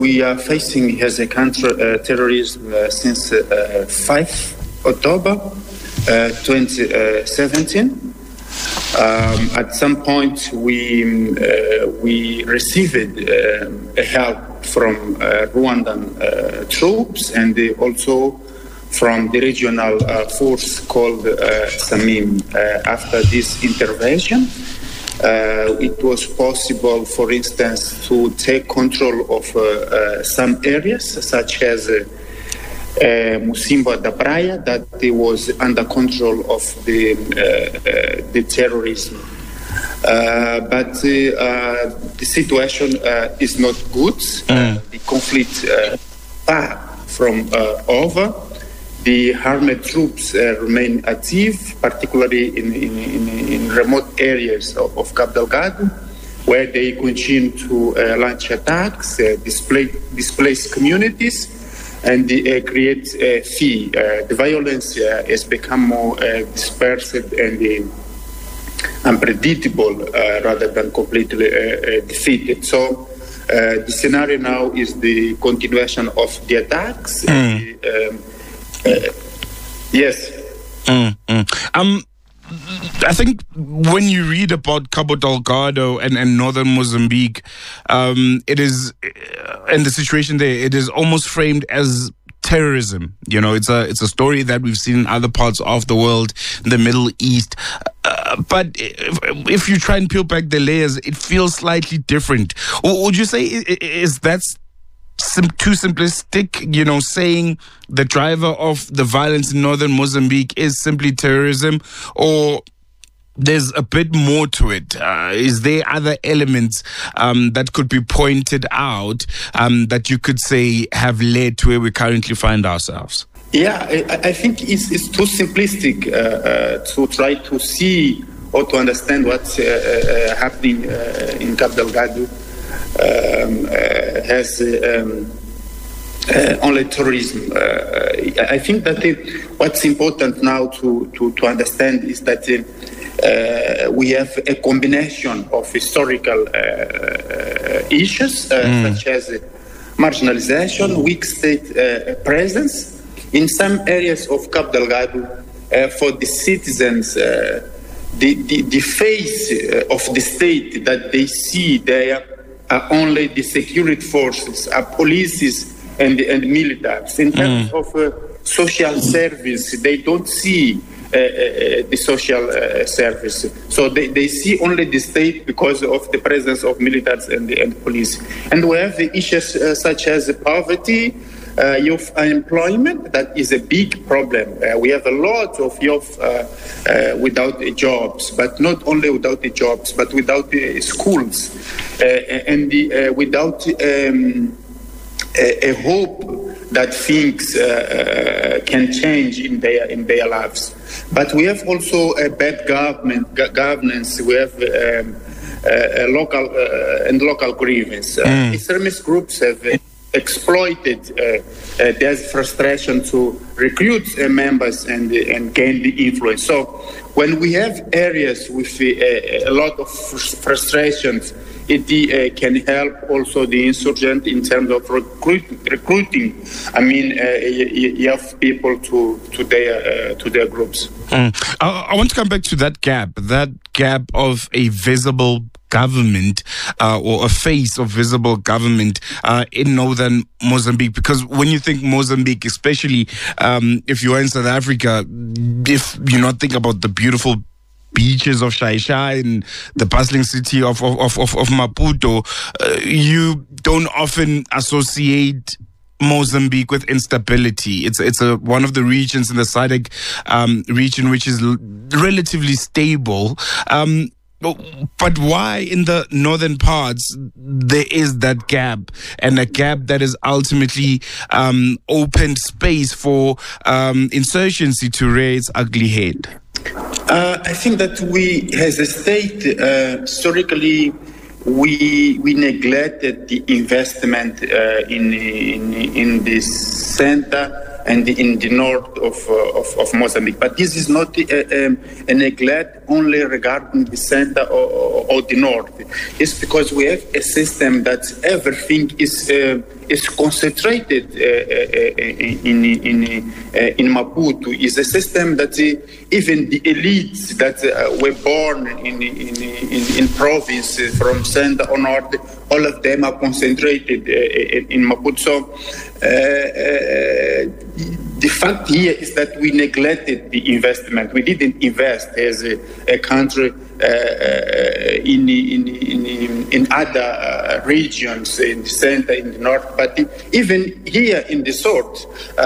We are facing as a country terrorism since 5 October 2017. At some point, we received help from Rwandan troops and also from the regional force called Samim. After this intervention, it was possible, for instance, to take control of some areas, such as Musimba da Praia, that was under control of the terrorism. But the situation is not good. The conflict far from over. The armed troops remain active, particularly in remote areas of Cabo Delgado, where they continue to launch attacks, displace communities, and create fear. The violence has become more dispersed and unpredictable rather than completely defeated. So the scenario now is the continuation of the attacks. Yes. I think when you read about Cabo Delgado and northern Mozambique, it is, and the situation there, it is almost framed as terrorism. You know, it's a story that we've seen in other parts of the world, the Middle East. But if you try and peel back the layers, it feels slightly different. Or would you say is that too simplistic, you know, saying the driver of the violence in northern Mozambique is simply terrorism, or there's a bit more to it? Is there other elements that could be pointed out that you could say have led to where we currently find ourselves? Yeah, I think it's too simplistic to try to see or to understand what's happening in Cabo Delgado has only tourism. I think that what's important now to understand is that we have a combination of historical issues such as marginalization, weak state presence. In some areas of Cabo Delgado, for the citizens, the face of the state that they see there are only the security forces, police and militaries. In terms of social service, they don't see the social service. So they see only the state because of the presence of militaries and police. And we have issues such as poverty, youth unemployment. That is a big problem. We have a lot of youth without jobs, but not only without the jobs, but without the schools and without a hope that things can change in their lives. But we have also a bad governance. We have local grievance. Extremist groups have exploited their frustration to recruit members and gain the influence. So when we have areas with a lot of frustrations, it can help also the insurgent in terms of recruiting. I mean, you have people to their groups. I want to come back to that gap of a visible government or a face of visible government in northern Mozambique, because when you think Mozambique, especially if you are in South Africa, if you not think about the beautiful beaches of Xai-Xai and the bustling city of Maputo, you don't often associate Mozambique with instability. It's one of the regions in the SADC region which is relatively stable. But why in the northern parts there is that gap, and a gap that is ultimately opened space for insurgency to rear its ugly head? I think that we, as a state, historically, we neglected the investment in the center and in the north of Mozambique. But this is not a neglect only regarding the center or the north. It's because we have a system that everything is concentrated in Maputo. It's a system that even the elites that were born in province from center or north, all of them are concentrated in Maputo. So the fact here is that we neglected the investment. We didn't invest as a country in other regions, in the center, in the north. But even here in the south,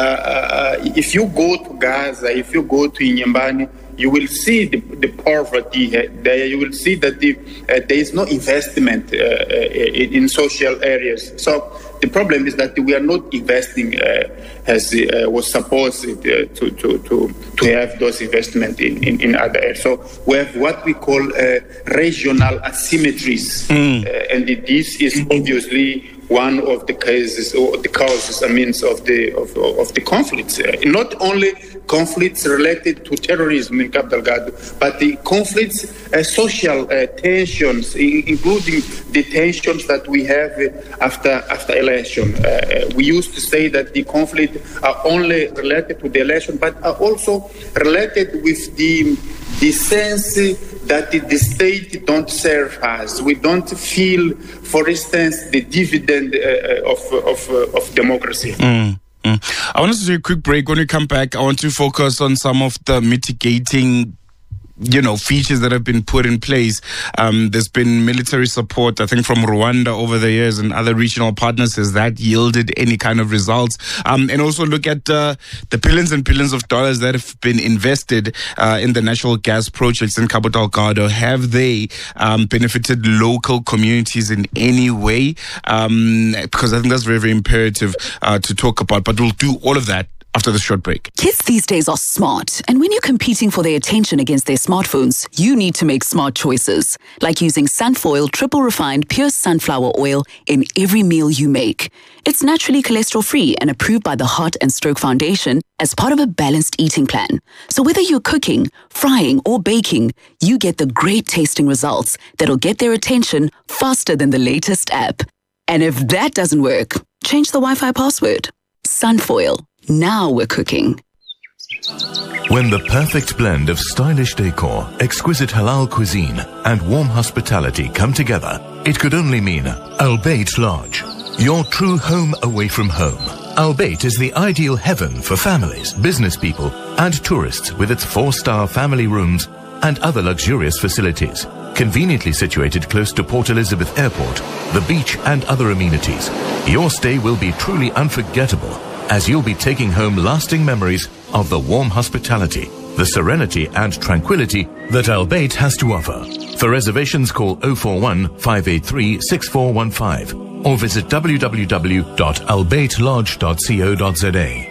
if you go to Gaza, if you go to Inyambani, you will see the poverty there. You will see that there is no investment in social areas. So the problem is that we are not investing as was supposed to have those investments in other areas. So we have what we call regional asymmetries, and this is obviously one of the cases or the causes, of the conflicts. Not only conflicts related to terrorism in Cabo Delgado, but the conflicts, social tensions, including the tensions that we have after election. We used to say that the conflict are only related to the election, but are also related with the sense that the state don't serve us. We don't feel, for instance, the dividend of democracy. I want us to do a quick break. When we come back, I want to focus on some of the mitigating features that have been put in place. There's been military support, I think, from Rwanda over the years and other regional partners. Has that yielded any kind of results? And also look at the billions and billions of dollars that have been invested in the natural gas projects in Cabo Delgado. Have they benefited local communities in any way? Because I think that's very, very imperative to talk about. But we'll do all of that after this short break. Kids these days are smart, and when you're competing for their attention against their smartphones, you need to make smart choices, like using Sunfoil triple refined pure sunflower oil in every meal you make. It's naturally cholesterol-free and approved by the Heart and Stroke Foundation as part of a balanced eating plan. So whether you're cooking, frying, or baking, you get the great tasting results that'll get their attention faster than the latest app. And if that doesn't work, change the Wi-Fi password. Sunfoil. Now we're cooking. When the perfect blend of stylish decor, exquisite halal cuisine, and warm hospitality come together, it could only mean Al Bayt Lodge, your true home away from home. Al Bayt is the ideal heaven for families, business people, and tourists with its 4-star family rooms and other luxurious facilities. Conveniently situated close to Port Elizabeth Airport, the beach, and other amenities, your stay will be truly unforgettable, as you'll be taking home lasting memories of the warm hospitality, the serenity and tranquility that Al Bayt has to offer. For reservations, call 041 583 6415 or visit www.albaytlodge.co.za.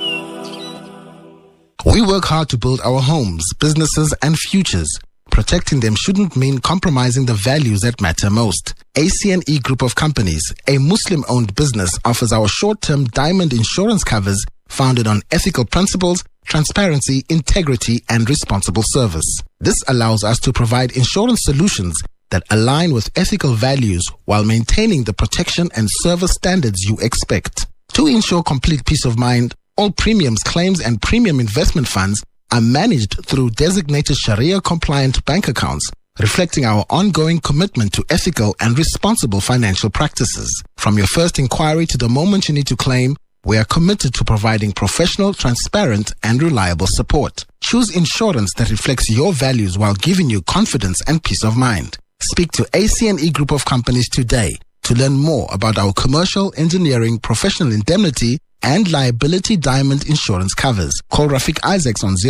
We work hard to build our homes, businesses, and futures. Protecting them shouldn't mean compromising the values that matter most. ACNE Group of Companies, a Muslim-owned business, offers our short-term diamond insurance covers founded on ethical principles, transparency, integrity, and responsible service. This allows us to provide insurance solutions that align with ethical values while maintaining the protection and service standards you expect. To ensure complete peace of mind, all premiums, claims, and premium investment funds are managed through designated Sharia-compliant bank accounts, reflecting our ongoing commitment to ethical and responsible financial practices. From your first inquiry to the moment you need to claim, we are committed to providing professional, transparent, and reliable support. Choose insurance that reflects your values while giving you confidence and peace of mind. Speak to ACNE Group of Companies today to learn more about our commercial, engineering, professional indemnity, and liability diamond insurance covers. Call Rafik Isaacs on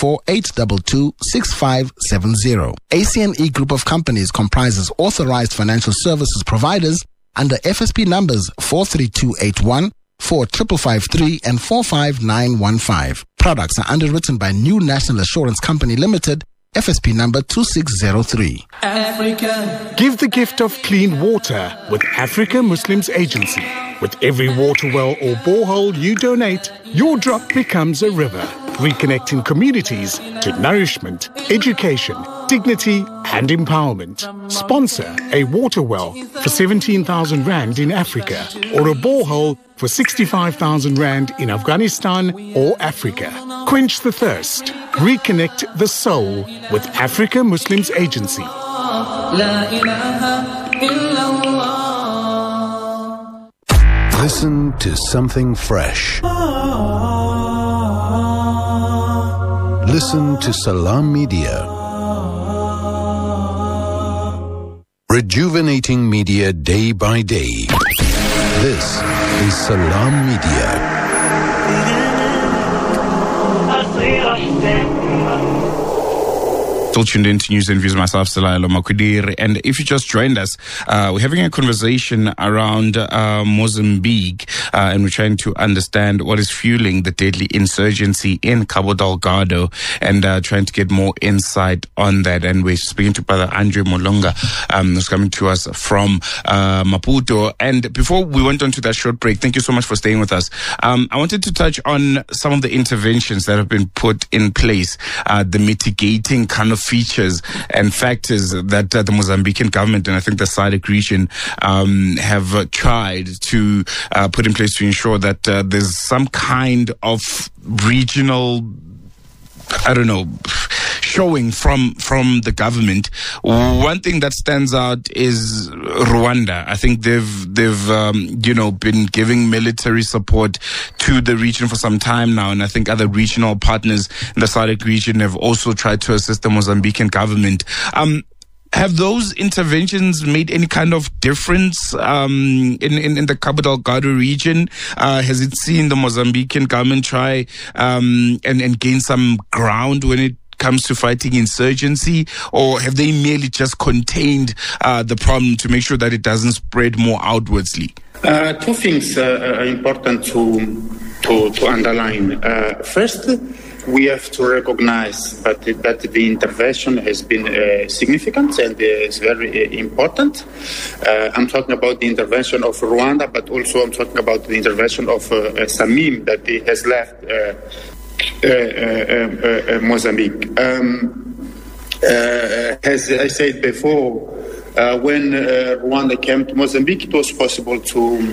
084-822-6570. ACNE Group of Companies comprises authorized financial services providers under FSP numbers 43281, 4553, and 45915. Products are underwritten by New National Assurance Company Limited, FSP number 2603. Africa. Give the gift of clean water with Africa Muslims Agency. With every water well or borehole you donate, your drop becomes a river. reconnecting communities to nourishment, education, dignity and empowerment. Sponsor a water well for 17,000 Rand in Africa or a borehole for 65,000 Rand in Afghanistan or Africa. Quench the thirst. Reconnect the soul with Africa Muslims Agency. Listen to something fresh. Listen to Salam Media. Rejuvenating media day by day. This is Salam Media. Still tuned in to News and Views, myself, Salailo Makudir. And if you just joined us, we're having a conversation around Mozambique, and we're trying to understand what is fueling the deadly insurgency in Cabo Delgado, and trying to get more insight on that. And we're speaking to Brother Andre Molonga, who's coming to us from Maputo. And before we went on to that short break, thank you so much for staying with us. I wanted to touch on some of the interventions that have been put in place, the mitigating kind of features and factors that the Mozambican government and I think the SADC region have tried to put in place to ensure that there's some kind of regional, I don't know, showing from the government. One thing that stands out is Rwanda. I think they've been giving military support to the region for some time now, and I think other regional partners in the SADC region have also tried to assist the Mozambican government. Have those interventions made any kind of difference in the Cabo Delgado region? Has it seen the Mozambican government try and gain some ground when it comes to fighting insurgency, or have they merely just contained the problem to make sure that it doesn't spread more outwardsly? Two things are important to underline. First, we have to recognize that the intervention has been significant and is very important. I'm talking about the intervention of Rwanda, but also I'm talking about the intervention of Samim that has left Mozambique. As I said before, when Rwanda came to Mozambique, it was possible to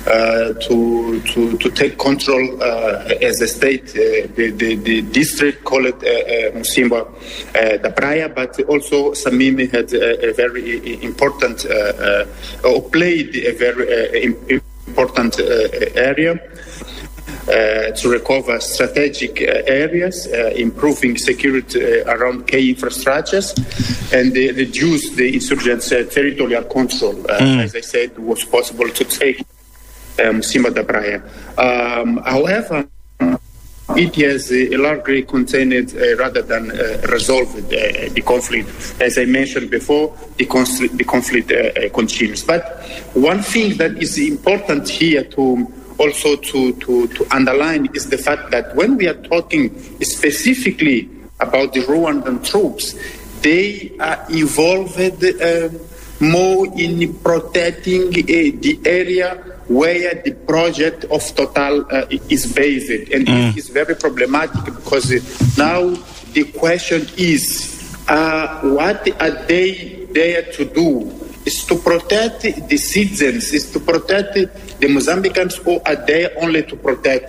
take control as a state. The district called it Musimba da Praia, but also Samim had a very important, or played a very important area. To recover strategic areas, improving security around key infrastructures, and reduce the insurgents' territorial control. As I said, it was possible to take Musimba da Praia. However, it has largely contained rather than resolved the conflict. As I mentioned before, the conflict continues. But one thing that is important here to underline is the fact that when we are talking specifically about the Rwandan troops, they are involved more in protecting the area where the project of Total is based. And it is very problematic because now the question is, what are they there to do? Is to protect the citizens, is to protect the Mozambicans, or are they only to protect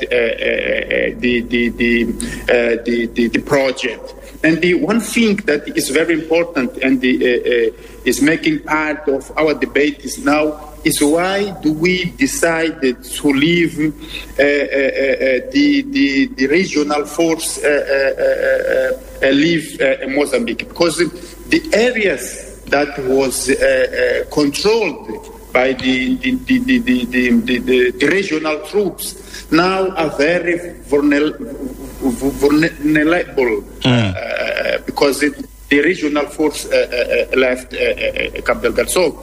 the project? And the one thing that is very important and is making part of our debate is now is why do we decide to leave the regional force leave Mozambique? Because the areas that was controlled by the regional troops now are very vulnerable because the regional force left Cabo Delgado. So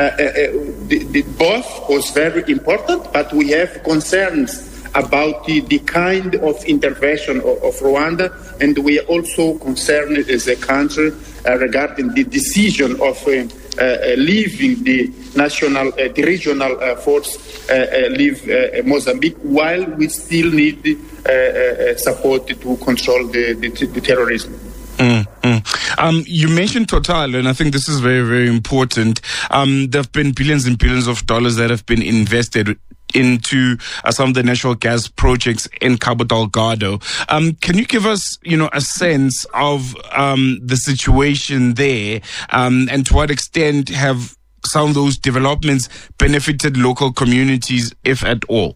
both was very important, but we have concerns about the kind of intervention of Rwanda, and we are also concerned as a country regarding the decision of leaving the regional force, leave Mozambique, while we still need support to control the terrorism. You mentioned Total, and I think this is very, very important. There have been billions and billions of dollars that have been invested into some of the natural gas projects in Cabo Delgado. Can you give us, a sense of the situation there, and to what extent have some of those developments benefited local communities, if at all?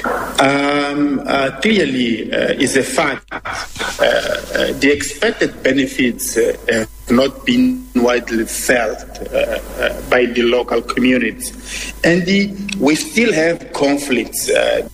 Clearly, is a fact. The expected benefits have not been widely felt by the local communities, and we still have conflicts.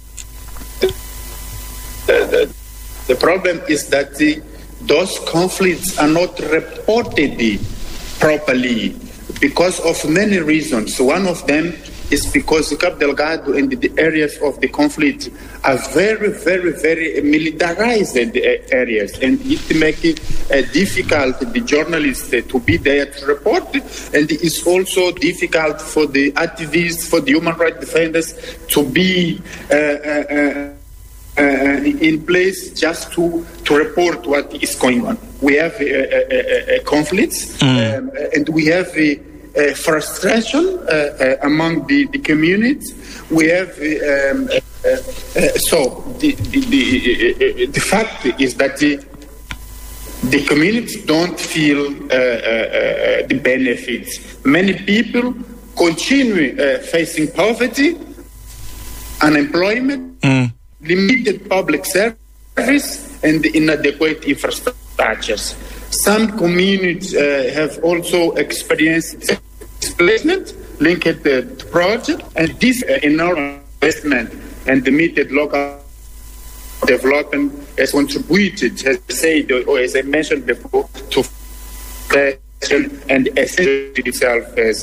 The problem is that those conflicts are not reported properly because of many reasons. One of them is because Cabo Delgado and the areas of the conflict are very, very, very militarized areas, and it makes it difficult for the journalists to be there to report, and it's also difficult for the activists, for the human rights defenders to be in place just to report what is going on. We have conflicts, and we have frustration among the communities. We have so the fact is that the communities don't feel the benefits. Many people continue facing poverty, unemployment, limited public service, and inadequate infrastructures. Some communities have also experienced displacement linked to the project, and this enormous investment and limited local development has contributed, as I said, or as I mentioned before, to frustration and itself as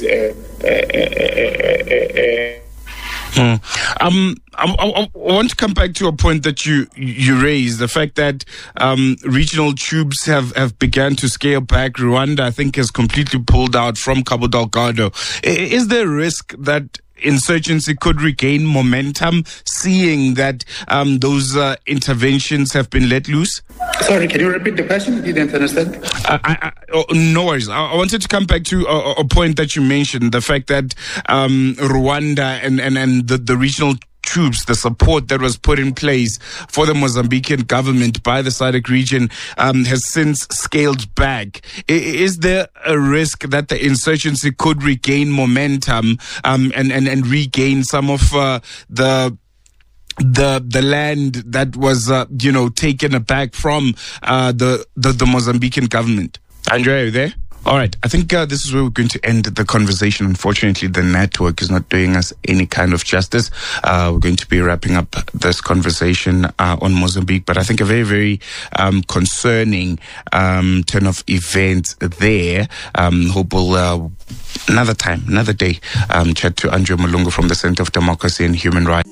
I want to come back to a point that you raised, the fact that regional troops have begun to scale back. Rwanda, I think, has completely pulled out from Cabo Delgado. Is there a risk that insurgency could regain momentum, seeing that those interventions have been let loose? Sorry, can you repeat the question? I didn't understand. No worries. I wanted to come back to a point that you mentioned, the fact that Rwanda and the regional troops, the support that was put in place for the Mozambican government by the SADC region has since scaled back. Is there a risk that the insurgency could regain momentum and regain some of the land that was taken back from the Mozambican government? Andrea, are you there? All right. I think this is where we're going to end the conversation. Unfortunately, the network is not doing us any kind of justice. We're going to be wrapping up this conversation on Mozambique, but I think a very, very concerning turn of events there. Hope we'll another time, another day, chat to Andrea Malungu from the Center of Democracy and Human Rights.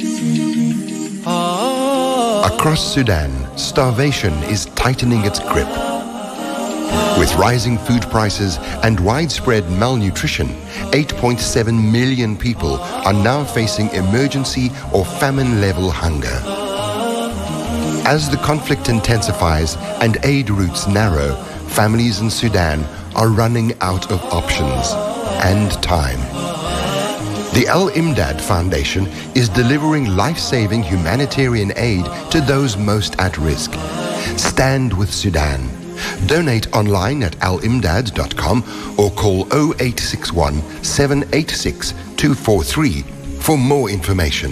Across Sudan, starvation is tightening its grip. With rising food prices and widespread malnutrition, 8.7 million people are now facing emergency or famine-level hunger. As the conflict intensifies and aid routes narrow, families in Sudan are running out of options and time. The Al Imdad Foundation is delivering life-saving humanitarian aid to those most at risk. Stand with Sudan. Donate online at alimdad.com or call 0861 786 243 for more information.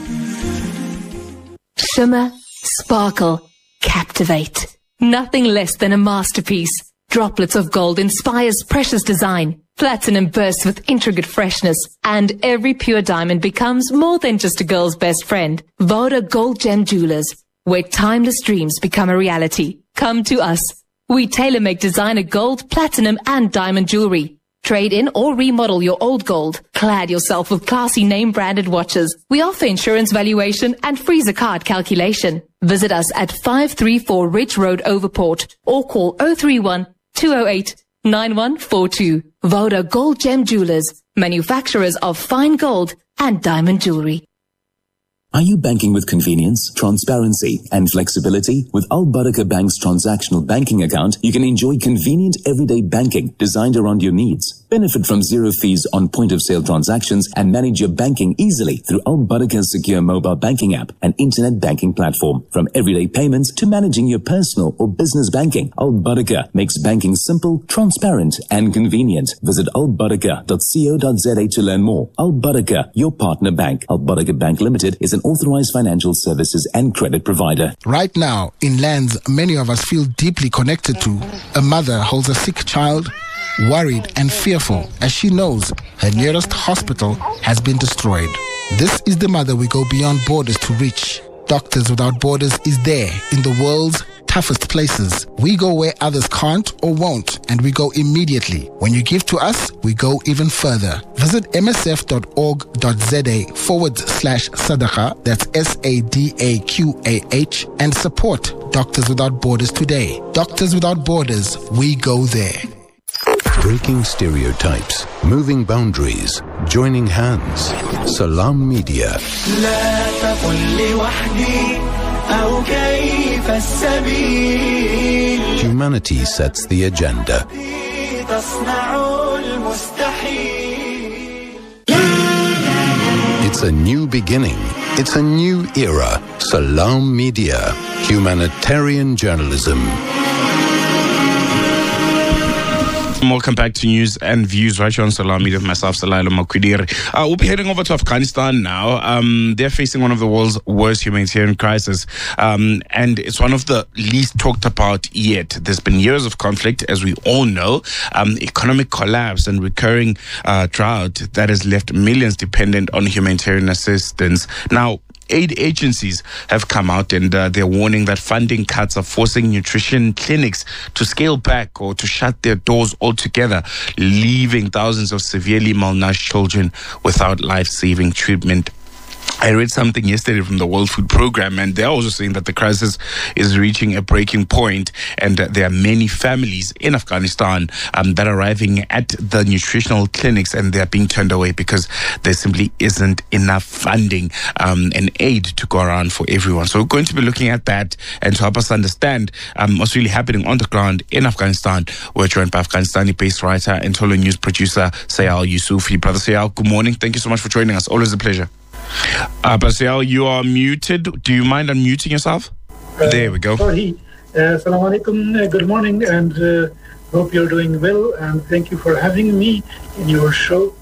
Shimmer, sparkle, captivate. Nothing less than a masterpiece. Droplets of gold inspires precious design. Platinum bursts with intricate freshness, and every pure diamond becomes more than just a girl's best friend. Voda Gold Gem Jewelers, where timeless dreams become a reality. Come to us. We tailor-make designer gold, platinum, and diamond jewelry. Trade in or remodel your old gold. Clad yourself with classy name-branded watches. We offer insurance valuation and freezer card calculation. Visit us at 534 Ridge Road, Overport, or call 031 208 9142. Voda Gold Gem Jewelers, manufacturers of fine gold and diamond jewelry. Are you banking with convenience, transparency, and flexibility? With Al Barakah Bank's transactional banking account, you can enjoy convenient everyday banking designed around your needs. Benefit from zero fees on point-of-sale transactions and manage your banking easily through Al Barakah's secure mobile banking app and internet banking platform. From everyday payments to managing your personal or business banking, Al Barakah makes banking simple, transparent, and convenient. Visit albarakah.co.za to learn more. Al Barakah, your partner bank. Al Barakah Bank Limited is an authorized financial services and credit provider. Right now, in lands many of us feel deeply connected to, a mother holds a sick child, worried and fearful as she knows her nearest hospital has been destroyed. This is the mother we go beyond borders to reach. Doctors Without Borders is there in the world's toughest places. We go where others can't or won't, and we go immediately. When you give to us, we go even further. Visit msf.org.za/sadaqa, that's SADAQAH, and support Doctors Without Borders today. Doctors Without Borders, we go there. Breaking stereotypes, moving boundaries, joining hands. Salam Media. Humanity sets the agenda. It's a new beginning. It's a new era. Salam Media. Humanitarian journalism. Welcome back to News and Views right here on Salam Media with myself, Salailo Makwidiri. We'll be heading over to Afghanistan now. They're facing one of the world's worst humanitarian crises, and it's one of the least talked about yet. There's been years of conflict, as we all know, economic collapse and recurring drought that has left millions dependent on humanitarian assistance. Now, aid agencies have come out and they're warning that funding cuts are forcing nutrition clinics to scale back or to shut their doors altogether, leaving thousands of severely malnourished children without life-saving treatment. I read something yesterday from the World Food Programme, and they're also saying that the crisis is reaching a breaking point, and there are many families in Afghanistan that are arriving at the nutritional clinics, and they're being turned away because there simply isn't enough funding and aid to go around for everyone. So we're going to be looking at that, and to help us understand what's really happening on the ground in Afghanistan, we're joined by Afghanistani-based writer and Tolo News producer Sayal Yusufi. Brother Sayal, good morning. Thank you so much for joining us. Always a pleasure. Basial, you are muted. Do you mind unmuting yourself? There we go. Sorry. Assalamu alaikum. Good morning, and hope you're doing well. And thank you for having me in your show.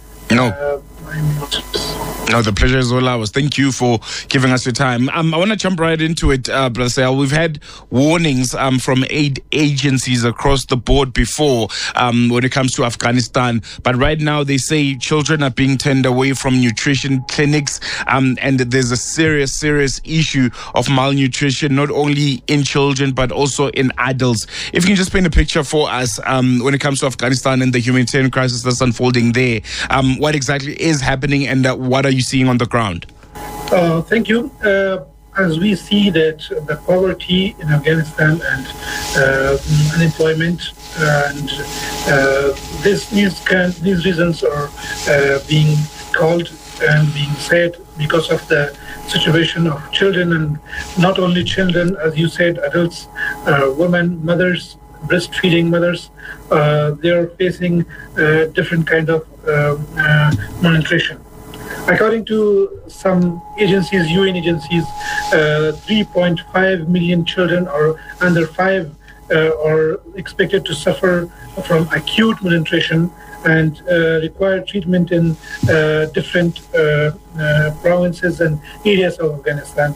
No, the pleasure is all ours. Thank you for giving us your time. I want to jump right into it, Brother Sayal. We've had warnings from aid agencies across the board before when it comes to Afghanistan. But right now they say children are being turned away from nutrition clinics, and there's a serious issue of malnutrition, not only in children but also in adults. If you can just paint a picture for us when it comes to Afghanistan and the humanitarian crisis that's unfolding there, what exactly is happening and what are you seeing on the ground? Thank you. As we see that the poverty in Afghanistan and unemployment and these reasons are being called and being said because of the situation of children, and not only children, as you said, adults, women, mothers, breastfeeding mothers, they are facing different kind of malnutrition. According to some agencies, UN agencies, 3.5 million children are under 5 are expected to suffer from acute malnutrition and require treatment in different provinces and areas of Afghanistan.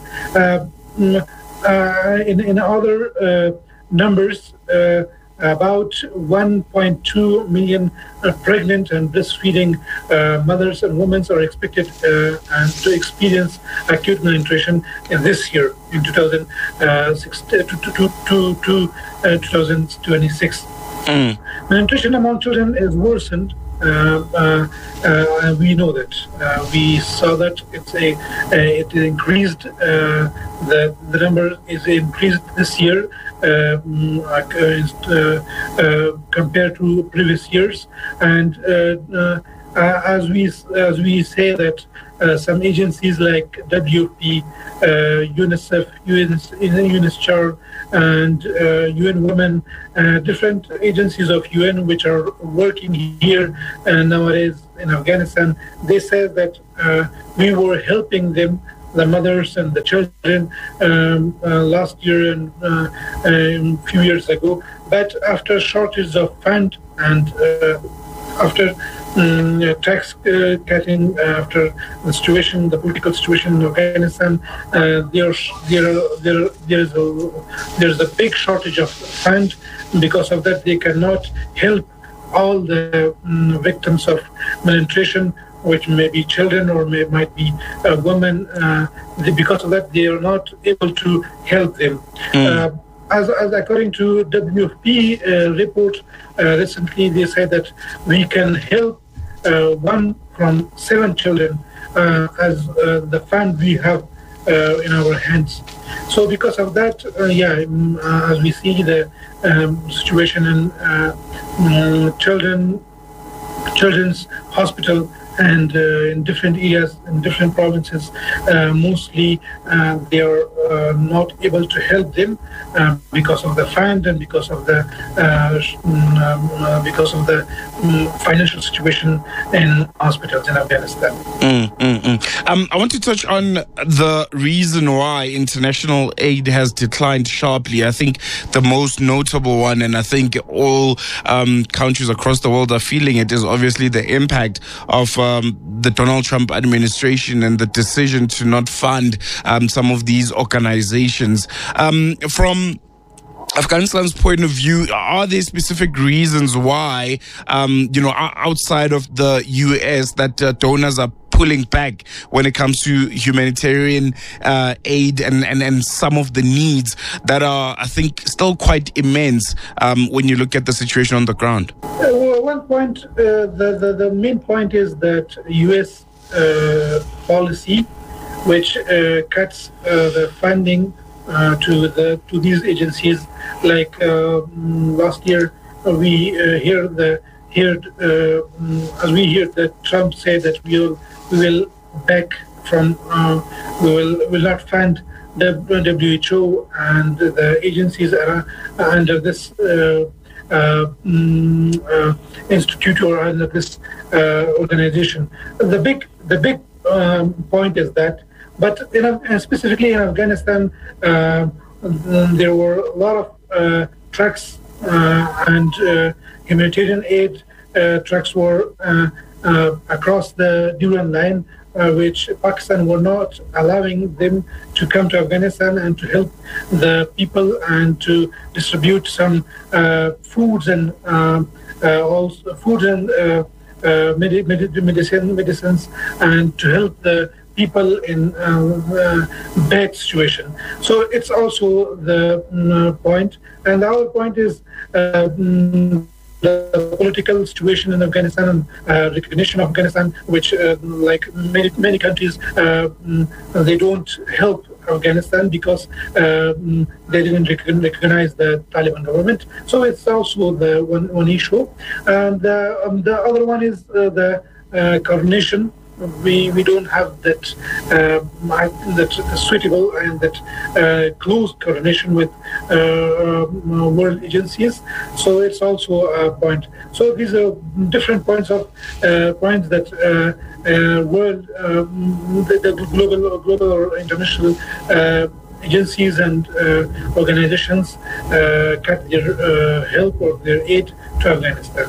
In other numbers, about 1.2 million pregnant and breastfeeding mothers and women are expected and to experience acute malnutrition in this year, in 2026. Malnutrition among children is worsened. We know that. We saw that it increased. The number is increased this year. compared to previous years. And as we say that some agencies like WFP, UNICEF, UNICEF, and UN Women, different agencies of UN which are working here nowadays in Afghanistan, they said that we were helping them, the mothers and the children, last year and a few years ago. But after shortage of fund and after tax cutting, after the situation, the political situation in Afghanistan, there's a big shortage of fund. Because of that, they cannot help all the victims of malnutrition, which may be children or might be women. Because of that, they are not able to help them. As according to WFP report recently, they said that we can help 1 from 7 children as the fund we have in our hands. So because of that, as we see the situation in children's hospital and in different areas, in different provinces, mostly they are not able to help them because of the fund and because of the financial situation in hospitals in Afghanistan. I want to touch on the reason why international aid has declined sharply. I think the most notable one, and I think all countries across the world are feeling it, is obviously the impact of the Donald Trump administration and the decision to not fund some of these organizations. From Afghanistan's point of view, are there specific reasons why, outside of the U.S., that donors are pulling back when it comes to humanitarian aid and some of the needs that are, I think, still quite immense when you look at the situation on the ground? One point, the main point is that U.S. policy, which cuts the funding to these agencies. Like last year, we heard that Trump said that we will back from we will not fund the WHO and the agencies are under this institute or under this organization. The big point is that, but specifically in Afghanistan, there were a lot of trucks and humanitarian aid trucks were across the Durand line, which Pakistan were not allowing them to come to Afghanistan and to help the people and to distribute some foods and also food and medicines and to help the people in bad situation. So it's also the point. And our point is the political situation in Afghanistan and recognition of Afghanistan, which like many countries, they don't help Afghanistan because they didn't recognize the Taliban government. So it's also the one issue. And the other one is the coordination. We don't have that suitable and that close coordination with world agencies. So it's also a point. So these are different points that world, the global or international agencies and organizations cut their help or their aid to Afghanistan.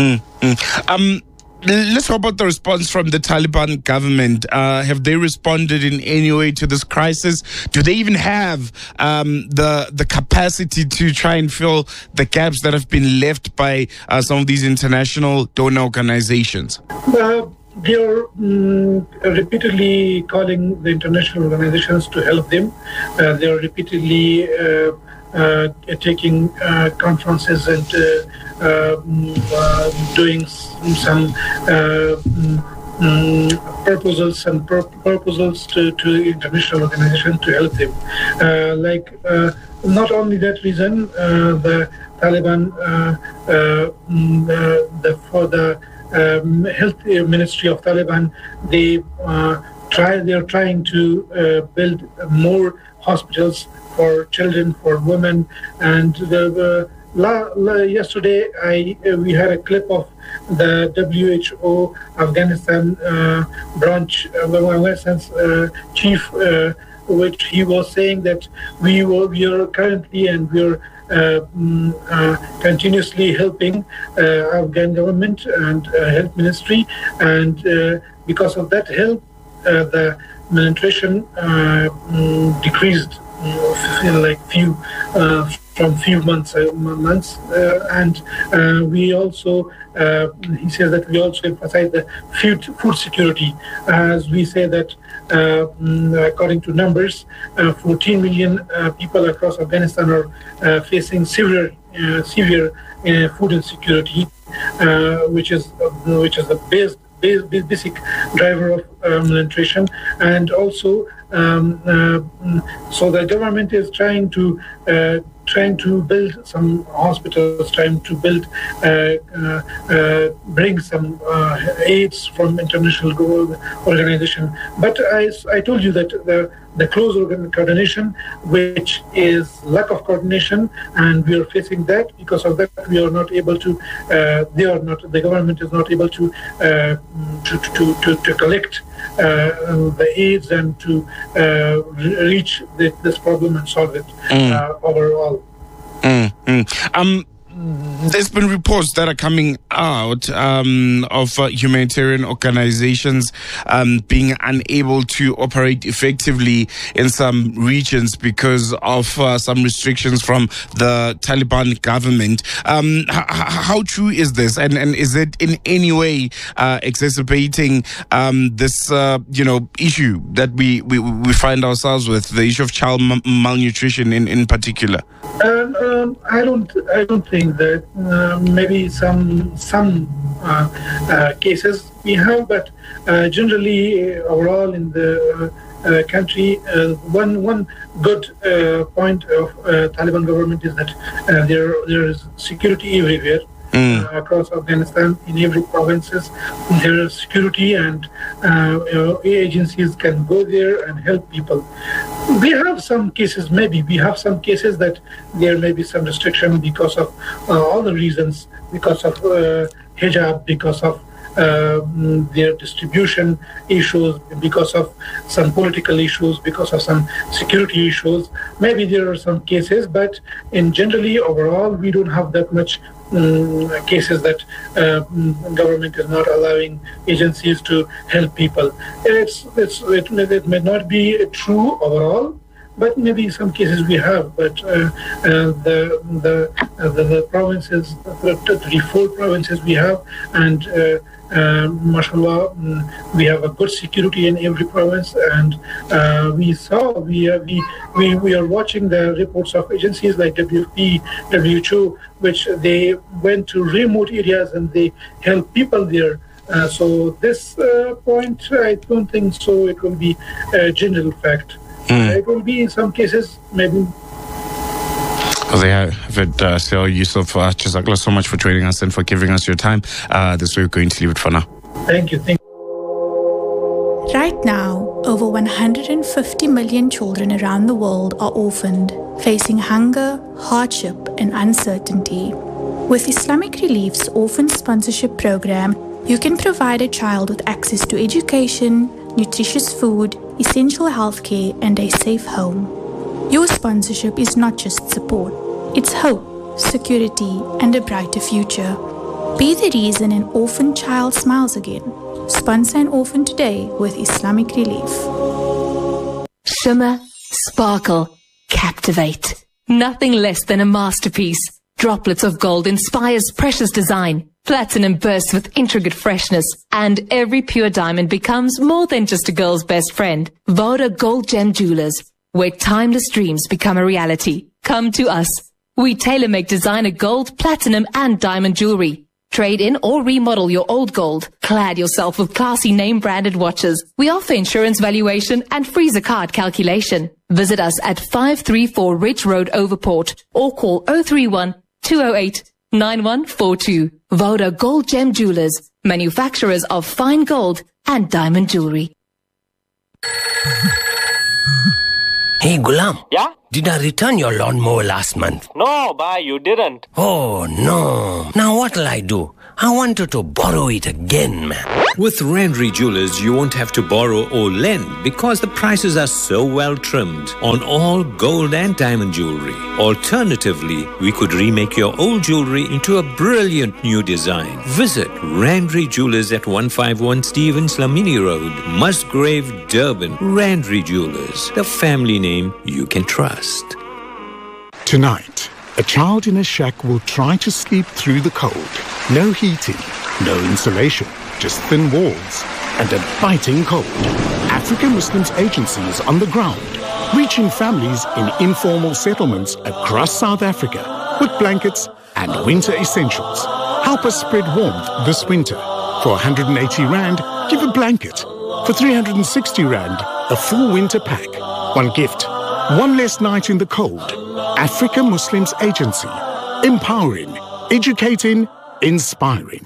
Let's talk about the response from the Taliban government. Have they responded in any way to this crisis? Do they even have the capacity to try and fill the gaps that have been left by some of these international donor organizations? They are repeatedly calling the international organizations to help them. They are repeatedly taking conferences and doing some proposals to international organizations to help them. Not only that reason, the Taliban, for the health ministry of Taliban, they're trying to build more hospitals for children, for women, and yesterday we had a clip of the WHO Afghanistan branch, Afghanistan's chief, which he was saying that we are currently and we are continuously helping Afghan government and health ministry, and because of that help, the malnutrition decreased from few months, and we also he says that we also emphasize the food security, as we say that according to numbers, 14 million people across Afghanistan are facing severe food insecurity, which is the basic driver of malnutrition. And also so the government is trying to build some hospitals, trying to bring some aids from international organization. But I told you that the close coordination, which is lack of coordination, and we are facing that. Because of that, we are not able to. The government is not able to collect the aids and to reach this problem and solve it overall. There's been reports that are coming out of humanitarian organizations being unable to operate effectively in some regions because of some restrictions from the Taliban government. How true is this? And is it in any way exacerbating this issue that we find ourselves with, the issue of child malnutrition in particular? I don't think that. Maybe some cases we have, but generally overall in the country, one good point of Taliban government is that there is security everywhere. Across Afghanistan, in every provinces, there is security, and agencies can go there and help people. We have some cases that there may be some restriction because of all the reasons, because of hijab, because of their distribution issues, because of some political issues, because of some security issues. Maybe there are some cases, but in generally overall, we don't have that much cases that government is not allowing agencies to help people. It may not be true overall, but maybe some cases we have. But the provinces, the 34 provinces we have, and mashallah, we have a good security in every province, and we are watching the reports of agencies like WFP, WHO, which they went to remote areas and they help people there. So this point, I don't think so. It will be a general fact. It will be in some cases, maybe. Well, there you have it, Sir Yusuf. Jazakallah so much for joining us and for giving us your time. This way we're going to leave it for now. Thank you. Right now, over 150 million children around the world are orphaned, facing hunger, hardship, and uncertainty. With Islamic Relief's Orphan Sponsorship Program, you can provide a child with access to education, nutritious food, essential healthcare, and a safe home. Your sponsorship is not just support, it's hope, security, and a brighter future. Be the reason an orphan child smiles again. Sponsor an orphan today with Islamic Relief. Shimmer, sparkle, captivate. Nothing less than a masterpiece. Droplets of gold inspires precious design. Platinum bursts with intricate freshness, and every pure diamond becomes more than just a girl's best friend. Voda Gold Gem Jewelers, where timeless dreams become a reality. Come to us. We tailor-make designer gold, platinum, and diamond jewelry. Trade in or remodel your old gold. Clad yourself with classy name-branded watches. We offer insurance valuation and free zakat calculation. Visit us at 534 Ridge Road, Overport, or call 031 208 9142. Voda Gold Gem Jewelers, manufacturers of fine gold and diamond jewelry. Hey, Gulam. Yeah? Did I return your lawnmower last month? No, bhai, you didn't. Oh, no. Now what'll I do? I wanted to borrow it again, man. With Randry Jewelers, you won't have to borrow or lend because the prices are so well trimmed on all gold and diamond jewelry. Alternatively, we could remake your old jewelry into a brilliant new design. Visit Randry Jewelers at 151 Stevens Lamini Road, Musgrave, Durban. Randry Jewelers, the family name you can trust. Tonight, a child in a shack will try to sleep through the cold. No heating, no insulation, just thin walls and a biting cold. African Muslims Agency is on the ground, reaching families in informal settlements across South Africa with blankets and winter essentials. Help us spread warmth this winter. For 180 Rand, give a blanket. For 360 Rand, a full winter pack. One gift, one less night in the cold. African Muslims Agency. Empowering, educating, inspiring.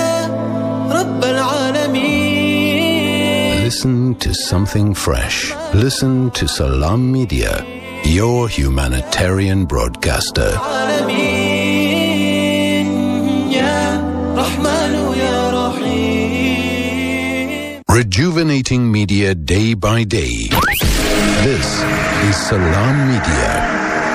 Listen to something fresh. Listen to Salam Media, your humanitarian broadcaster. Rejuvenating media day by day. This is Salam Media.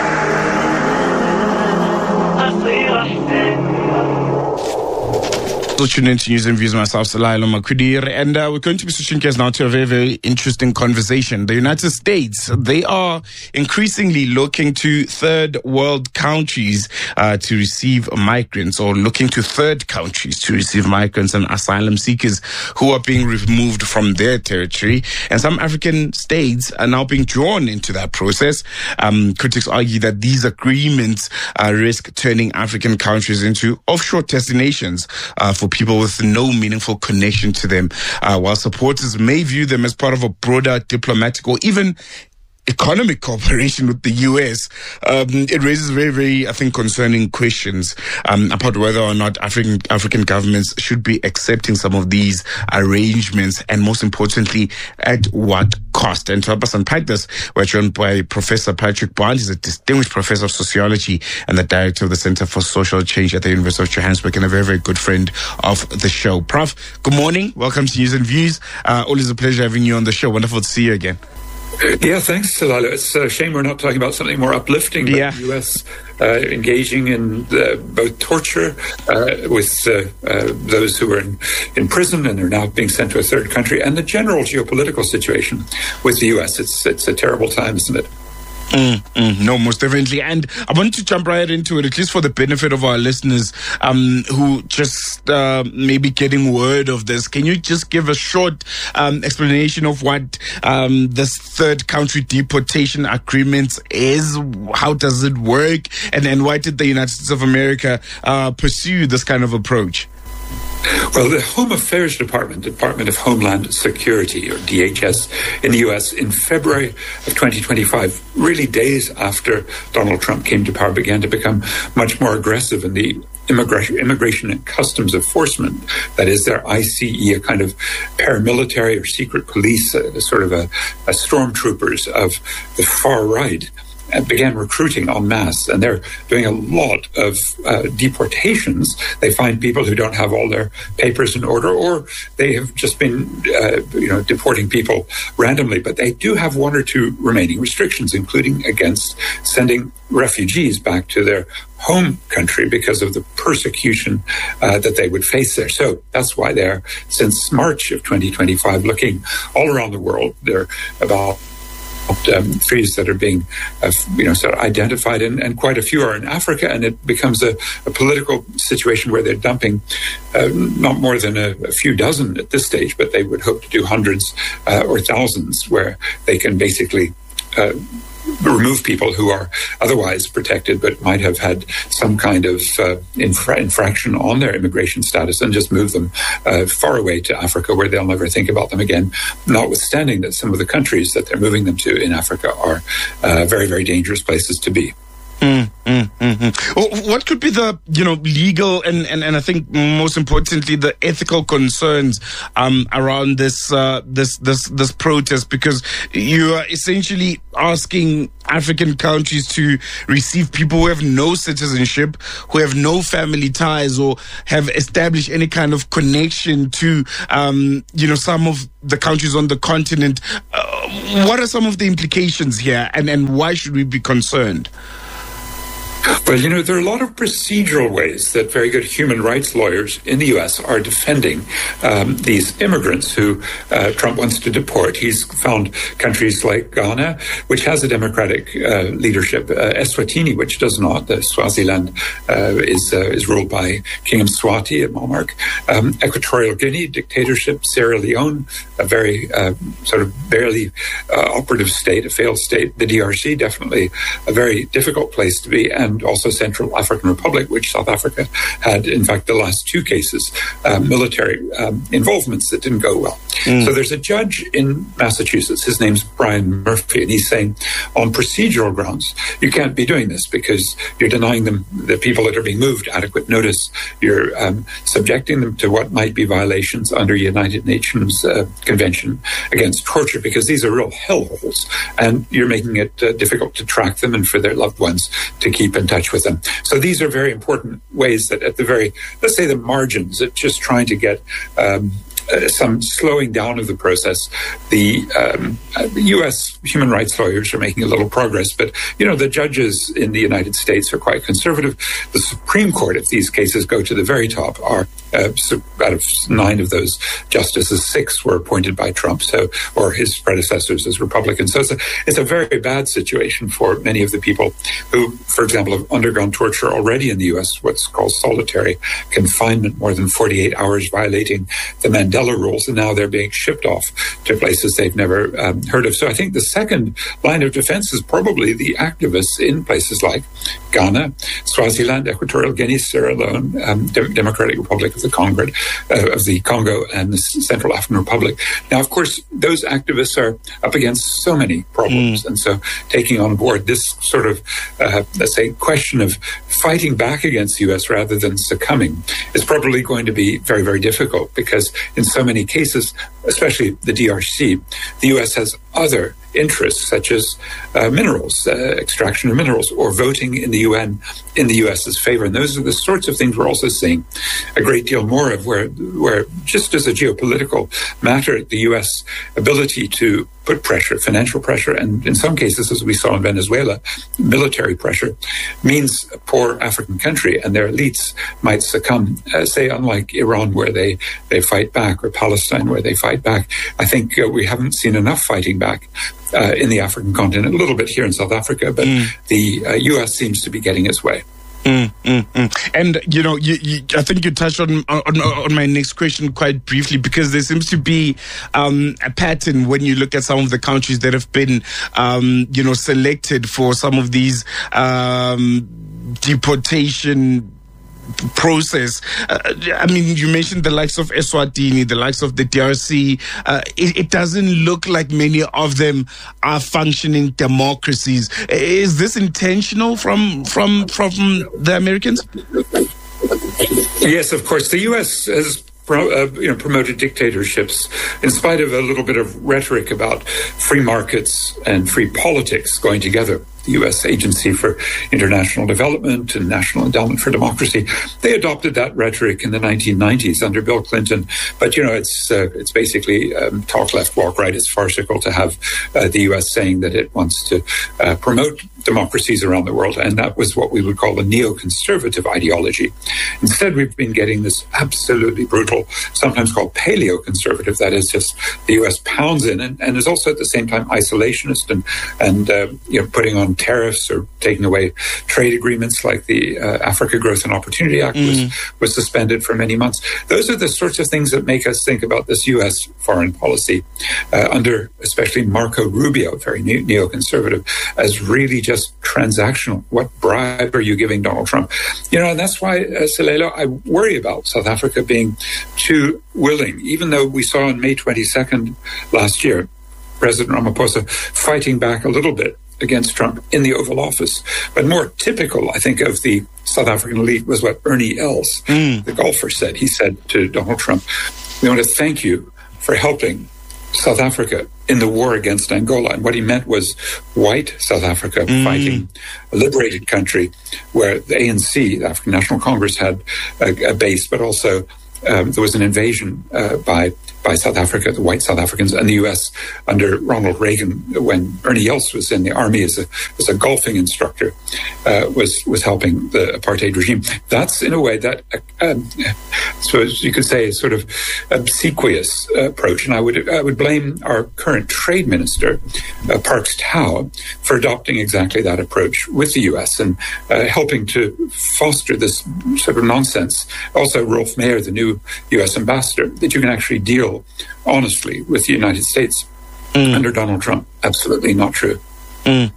Tuning into News and Views, myself, Salailo Makudir, and we're going to be switching gears now to a very, very interesting conversation. The United States, they are increasingly looking to third world countries to receive migrants, or looking to third countries to receive migrants and asylum seekers who are being removed from their territory. And some African states are now being drawn into that process. Critics argue that these agreements risk turning African countries into offshore destinations for people with no meaningful connection to them, while supporters may view them as part of a broader diplomatic or even economic cooperation with the U.S. It raises very, very, I think, concerning questions about whether or not African governments should be accepting some of these arrangements, and most importantly, at what cost. And to help us unpack this, we're joined by Professor Patrick Bond. He's a distinguished professor of sociology and the director of the Center for Social Change at the University of Johannesburg, and a very, very good friend of the show. Prof, good morning. Welcome to News and Views. Always a pleasure having you on the show. Wonderful to see you again. Yeah, thanks, Salalo. It's a shame we're not talking about something more uplifting, but the U.S. Engaging in both torture with those who are in prison and are now being sent to a third country, and the general geopolitical situation with the U.S. It's a terrible time, isn't it? No, most definitely. And I want to jump right into it, at least for the benefit of our listeners who just maybe getting word of this. Can you just give a short explanation of what this third country deportation agreement is? How does it work? And why did the United States of America pursue this kind of approach? Well, the Home Affairs Department, Department of Homeland Security, or DHS, in the U.S. in February of 2025, really days after Donald Trump came to power, began to become much more aggressive in the Immigration and Customs Enforcement. That is their ICE, a kind of paramilitary or secret police, sort of a stormtroopers of the far right, and began recruiting en masse, and they're doing a lot of deportations. They find people who don't have all their papers in order, or they have just been, deporting people randomly. But they do have one or two remaining restrictions, including against sending refugees back to their home country because of the persecution that they would face there. So that's why they're, since March of 2025, looking all around the world. They're about trees that are being, sort of identified, and quite a few are in Africa, and it becomes a political situation where they're dumping not more than a few dozen at this stage, but they would hope to do hundreds or thousands, where they can basically remove people who are otherwise protected but might have had some kind of infraction on their immigration status and just move them far away to Africa where they'll never think about them again, notwithstanding that some of the countries that they're moving them to in Africa are very, very dangerous places to be. What could be the legal and I think most importantly the ethical concerns around this protest, because you are essentially asking African countries to receive people who have no citizenship, who have no family ties, or have established any kind of connection to some of the countries on the continent. What are some of the implications here, and why should we be concerned? Well, there are a lot of procedural ways that very good human rights lawyers in the U.S. are defending these immigrants who Trump wants to deport. He's found countries like Ghana, which has a democratic leadership, Eswatini, which does not. Swaziland is ruled by King Mswati, a monarch. Equatorial Guinea, dictatorship. Sierra Leone, a very sort of barely operative state, a failed state. The DRC, definitely a very difficult place to be, and also Central African Republic, which South Africa had, in fact, the last two cases, military involvements that didn't go well. So there's a judge in Massachusetts, his name's Brian Murphy, and he's saying on procedural grounds, you can't be doing this because you're denying them, the people that are being moved, adequate notice. You're subjecting them to what might be violations under United Nations Convention Against Torture, because these are real hellholes, and you're making it difficult to track them and for their loved ones to keep in touch with them. So these are very important ways that at the very, let's say the margins of just trying to get some slowing down of the process. The U.S. human rights lawyers are making a little progress, but, the judges in the United States are quite conservative. The Supreme Court, if these cases go to the very top, are out of 9 of those justices, 6 were appointed by Trump, or his predecessors as Republicans. So it's a very bad situation for many of the people who, for example, have undergone torture already in the U.S., what's called solitary confinement, more than 48 hours, violating the Mandela rules, and now they're being shipped off to places they've never heard of. So I think the second line of defense is probably the activists in places like Ghana, Swaziland, Equatorial Guinea, Sierra Leone, Democratic Republic of the Congo, and the Central African Republic. Now, of course, those activists are up against so many problems, and so taking on board this sort of, let's say, question of fighting back against the U.S. rather than succumbing is probably going to be very, very difficult, because in so many cases, especially the DRC, the U.S. has other interests such as minerals, extraction of minerals, or voting in the UN in the U.S.'s favor. And those are the sorts of things we're also seeing a great deal more of, where just as a geopolitical matter, the U.S. ability to put pressure, financial pressure, and in some cases, as we saw in Venezuela, military pressure, means a poor African country and their elites might succumb, say, unlike Iran, where they fight back, or Palestine, where they fight back. I think we haven't seen enough fighting back in the African continent, a little bit here in South Africa, but the U.S. seems to be getting its way. And I think you touched on my next question quite briefly, because there seems to be a pattern when you look at some of the countries that have been selected for some of these deportation process. You mentioned the likes of Eswatini, the likes of the DRC. It doesn't look like many of them are functioning democracies. Is this intentional from the Americans? Yes, of course. The U.S. has promoted dictatorships in spite of a little bit of rhetoric about free markets and free politics going together. The U.S. Agency for International Development and National Endowment for Democracy, they adopted that rhetoric in the 1990s under Bill Clinton. But, it's basically talk left, walk right. It's farcical to have the U.S. saying that it wants to promote democracies around the world. And that was what we would call a neoconservative ideology. Instead, we've been getting this absolutely brutal, sometimes called paleoconservative, that is just the U.S. pounds in and is also at the same time isolationist and putting on tariffs or taking away trade agreements like the Africa Growth and Opportunity Act was suspended for many months. Those are the sorts of things that make us think about this U.S. foreign policy under especially Marco Rubio, very neoconservative, as really just transactional. What bribe are you giving Donald Trump? And that's why, Selelo, I worry about South Africa being too willing, even though we saw on May 22nd last year, President Ramaphosa fighting back a little bit against Trump in the Oval Office. But more typical, I think, of the South African elite was what Ernie Els, the golfer, said. He said to Donald Trump, "We want to thank you for helping South Africa in the war against Angola." And what he meant was white South Africa fighting a liberated country where the ANC, the African National Congress, had a base, but also there was an invasion by South Africa, the white South Africans, and the U.S. under Ronald Reagan, when Ernie Els was in the army as a golfing instructor, was helping the apartheid regime. That's, in a way, that so you could say, a sort of obsequious approach. And I would blame our current trade minister, Parks Tau, for adopting exactly that approach with the U.S. and helping to foster this sort of nonsense. Also, Rolf Mayer, the new U.S. ambassador, that you can actually deal honestly with the United States under Donald Trump. Absolutely not true. And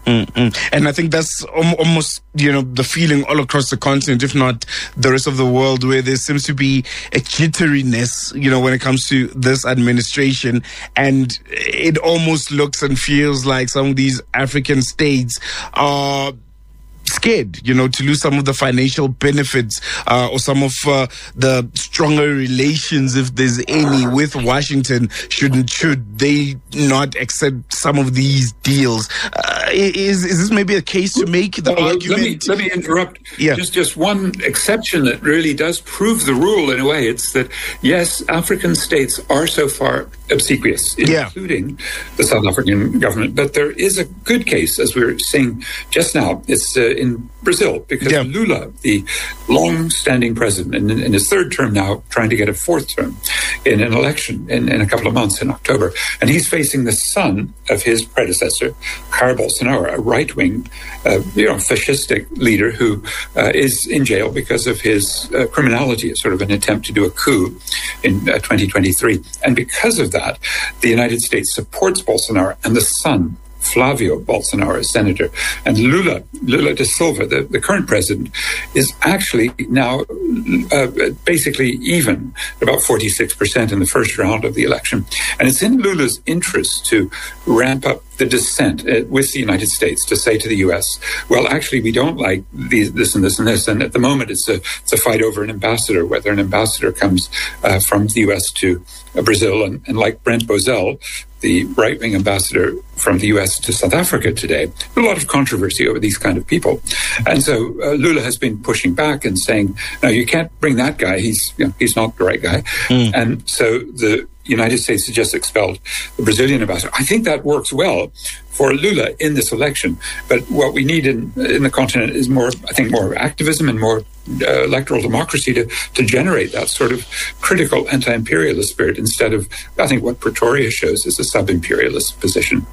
I think that's almost, the feeling all across the continent, if not the rest of the world, where there seems to be a jitteriness, when it comes to this administration. And it almost looks and feels like some of these African states are scared, to lose some of the financial benefits or some of the stronger relations, if there's any, with Washington, should they not accept some of these deals. Is this maybe a case to make the argument? Let me interrupt. Yeah. Just one exception that really does prove the rule in a way. It's that, yes, African states are so far obsequious, including the South African government. But there is a good case, as we were seeing just now. It's in Brazil, because Lula, the long-standing president, in his third term now, trying to get a fourth term in an election in a couple of months in October. And he's facing the son of his predecessor, Jair Bolsonaro, a right-wing, fascistic leader who is in jail because of his criminality, a sort of an attempt to do a coup in 2023. And because of that, the United States supports Bolsonaro and the son, Flavio Bolsonaro, senator. And Lula da Silva, the current president, is actually now basically even, about 46% in the first round of the election. And it's in Lula's interest to ramp up the dissent with the United States, to say to the U.S., well, actually, we don't like this and this and this. And at the moment, it's a fight over an ambassador, whether an ambassador comes from the U.S. to Brazil. And like Brent Bozell, the right-wing ambassador from the U.S. to South Africa today, a lot of controversy over these kind of people. And so Lula has been pushing back and saying, no, you can't bring that guy. He's not the right guy. And so the United States has just expelled the Brazilian ambassador. I think that works well for Lula in this election. But what we need in the continent is more activism and more electoral democracy to generate that sort of critical anti-imperialist spirit, instead of, I think, what Pretoria shows is a sub-imperialist position.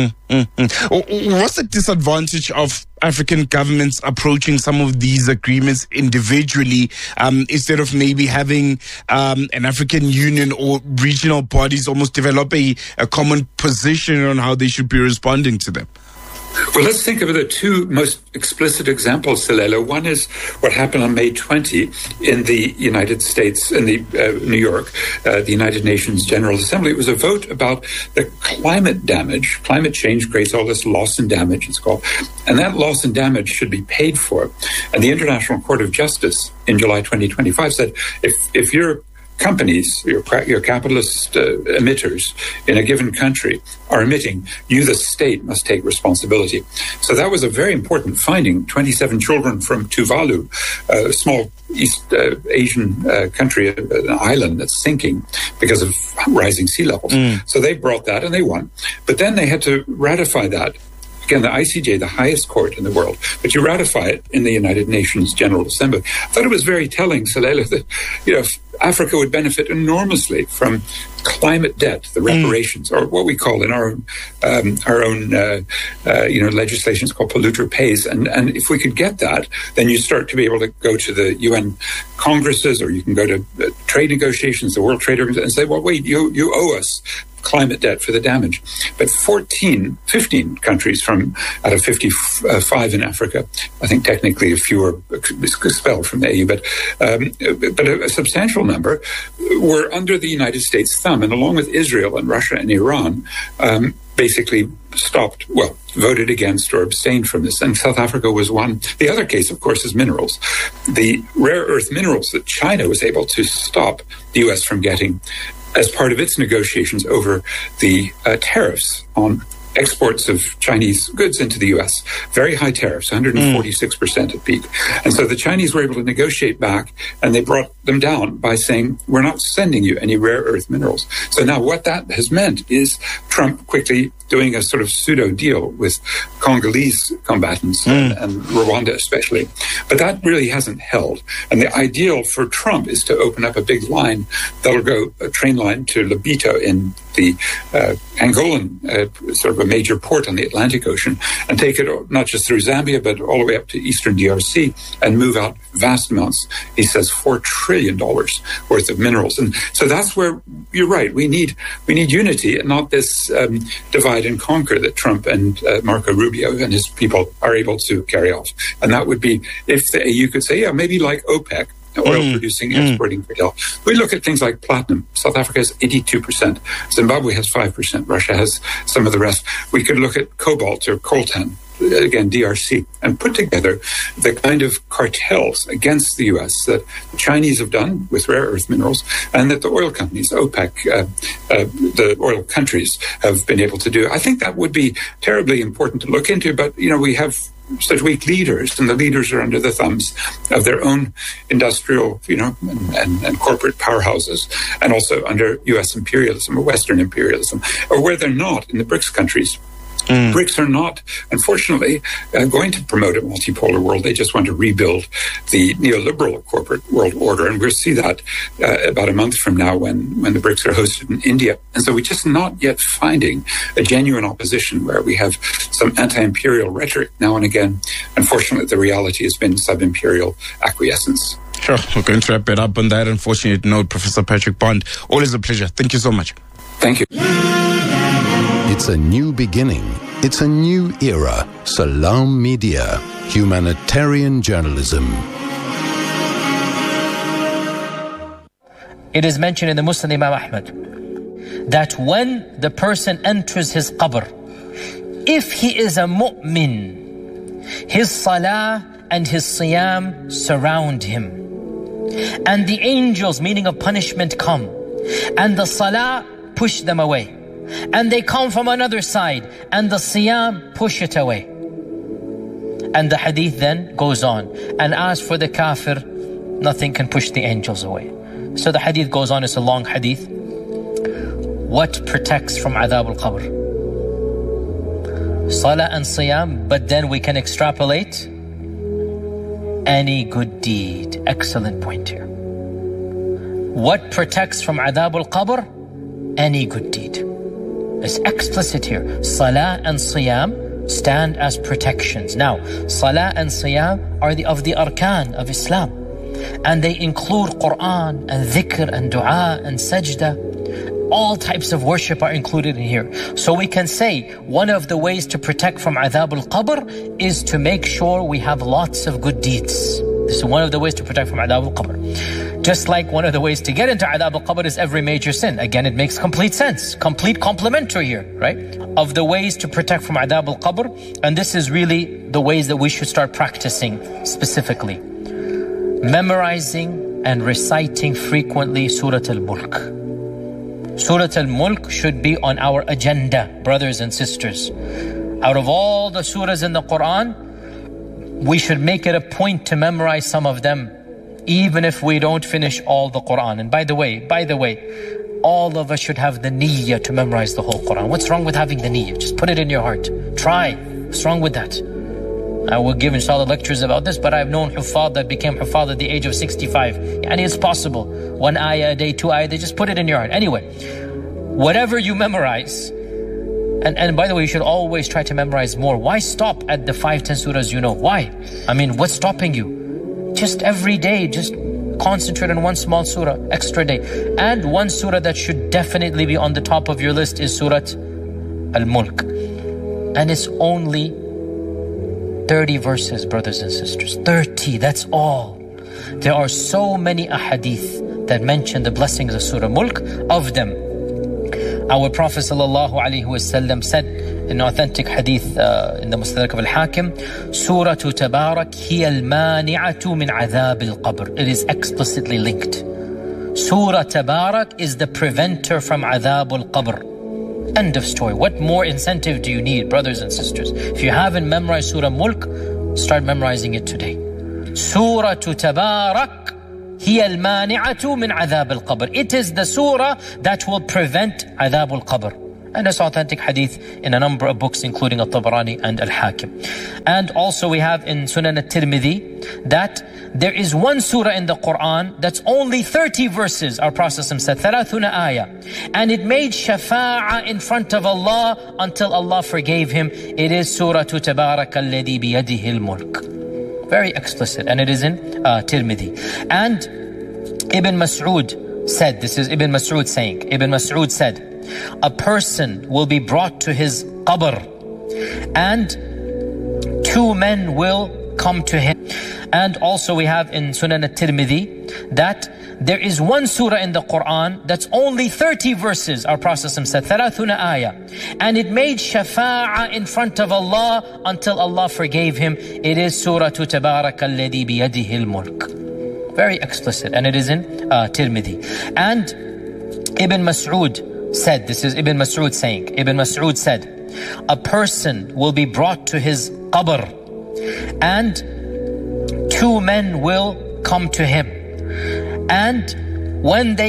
What's the disadvantage of African governments approaching some of these agreements individually, instead of maybe having an African Union or regional bodies almost develop a common position on how they should be responding to them? Well, let's think of the two most explicit examples, Selelo. One is what happened on May 20 in the United States, in the New York, the United Nations General Assembly. It was a vote about the climate damage. Climate change creates all this loss and damage, it's called. And that loss and damage should be paid for. And the International Court of Justice in July 2025 said, if you're companies, your capitalist emitters in a given country are emitting, you, the state, must take responsibility. So that was a very important finding. 27 children from Tuvalu, a small East Asian country, an island that's sinking because of rising sea levels. So they brought that and they won. But then they had to ratify that Again, the ICJ, the highest court in the world, but you ratify it in the United Nations General Assembly. I thought it was very telling, Salela, that Africa would benefit enormously from climate debt, the reparations, or what we call in our own legislation is called polluter pays. And if we could get that, then you start to be able to go to the UN congresses, or you can go to trade negotiations, the World Trade Organization, and say, well, wait, you owe us climate debt for the damage. But 15 countries out of 55 in Africa, I think technically a few are expelled from the AU, but a substantial number were under the United States thumb, and along with Israel and Russia and Iran, basically voted against or abstained from this. And South Africa was one. The other case, of course, is minerals. The rare earth minerals that China was able to stop the U.S. from getting as part of its negotiations over the tariffs on exports of Chinese goods into the U.S. Very high tariffs, 146% at peak. And so the Chinese were able to negotiate back, and they brought them down by saying, we're not sending you any rare earth minerals. So now what that has meant is Trump quickly doing a sort of pseudo deal with Congolese combatants and Rwanda especially. But that really hasn't held. And the ideal for Trump is to open up a big line that'll go, a train line to Lobito in the Angolan, sort of a major port on the Atlantic Ocean, and take it not just through Zambia, but all the way up to eastern DRC and move out vast amounts. He says $4 trillion worth of minerals. And so that's where you're right. We need unity and not this divide and conquer that Trump and Marco Rubio and his people are able to carry off. And that would be if the AU could say, maybe like OPEC, oil-producing, exporting cartel. We look at things like platinum. South Africa has 82%. Zimbabwe has 5%. Russia has some of the rest. We could look at cobalt or coltan, again, DRC, and put together the kind of cartels against the U.S. that the Chinese have done with rare earth minerals and that the oil companies, OPEC, the oil countries have been able to do. I think that would be terribly important to look into, but, we have such weak leaders, and the leaders are under the thumbs of their own industrial, and corporate powerhouses, and also under U.S. imperialism or Western imperialism, or where they're not in the BRICS countries. BRICS are not, unfortunately, going to promote a multipolar world. They just want to rebuild the neoliberal corporate world order. And we'll see that about a month from now when the BRICS are hosted in India. And so we're just not yet finding a genuine opposition where we have some anti-imperial rhetoric now and again. Unfortunately, the reality has been sub-imperial acquiescence. Sure. We're going to wrap it up on that unfortunate note. Professor Patrick Bond, always a pleasure. Thank you so much. Thank you. It's a new beginning. It's a new era. Salam Media. Humanitarian journalism. It is mentioned in the Muslim Imam Ahmad that when the person enters his qabr, if he is a mu'min, his salah and his siyam surround him. And the angels, meaning of punishment, come. And the salah push them away. And they come from another side, and the siyam push it away. And the hadith then goes on. And as for the kafir, nothing can push the angels away. So the hadith goes on, it's a long hadith. What protects from adhab al-qabr? Salah and siyam, but then we can extrapolate any good deed. Excellent point here. What protects from adhab al-qabr? Any good deed. It's explicit here. Salah and Siyam stand as protections. Now, Salah and Siyam are of the arkan of Islam. And they include Quran and dhikr and dua and sajda. All types of worship are included in here. So we can say one of the ways to protect from adhab al-qabr is to make sure we have lots of good deeds. This is one of the ways to protect from adhab al-qabr. Just like one of the ways to get into adhab al-qabr is every major sin. Again, it makes complete sense. Complete complementary here, right? Of the ways to protect from adhab al-qabr. And this is really the ways that we should start practicing specifically. Memorizing and reciting frequently Surah Al-Mulk. Surah Al-Mulk should be on our agenda, brothers and sisters. Out of all the surahs in the Quran, we should make it a point to memorize some of them, even if we don't finish all the Quran. And by the way, all of us should have the niyyah to memorize the whole Quran. What's wrong with having the niyyah? Just put it in your heart. Try. What's wrong with that? I will give inshallah lectures about this, but I've known huffaz that became huffaz at the age of 65. And it's possible. 1 ayah a day, 2 ayah, they just put it in your heart. Anyway, whatever you memorize, and by the way, you should always try to memorize more. Why stop at the 5-10 surahs you know? Why? I mean, what's stopping you? Just every day, just concentrate on one small surah, extra day. And one surah that should definitely be on the top of your list is Surah Al-Mulk. And it's only 30 verses, brothers and sisters. 30, that's all. There are so many ahadith that mention the blessings of Surah Mulk. Of them, our Prophet ﷺ said in authentic hadith in the Mustadrak of Al-Hakim, Surah Tabarak hiya al-mani'atu min adhab al-qabr. It is explicitly linked. Surah Tabarak is the preventer from adhab al-qabr. End of story. What more incentive do you need, brothers and sisters? If you haven't memorized Surah Mulk, start memorizing it today. Surah Tabarak hiya al-mani'atu min adhab al-qabr. It is the surah that will prevent adhab al-qabr. And it's authentic hadith in a number of books, including Al-Tabarani and Al-Hakim. And also we have in Sunan Al-Tirmidhi that there is one surah in the Quran that's only 30 verses. Our Prophet said, 30 ayah. And it made shafa'ah in front of Allah until Allah forgave him. It is Surah Tabarak alladhi biyadihi al-mulk. Very explicit. And it is in Tirmidhi. And Ibn Mas'ud said, this is Ibn Mas'ud saying, Ibn Mas'ud said, a person will be brought to his qabr and 2 men will come to him. And also we have in Sunan Al-Tirmidhi that there is one surah in the Quran that's only 30 verses. Our Prophet said, 30 ayah. And it made shafa'ah in front of Allah until Allah forgave him. It is Surah Tabarak alladhi biyadihi al-mulk. Very explicit. And it is in Tirmidhi. And Ibn Mas'ud said, this is Ibn Mas'ud saying, Ibn Mas'ud said, a person will be brought to his qabr and 2 men will come to him. And when they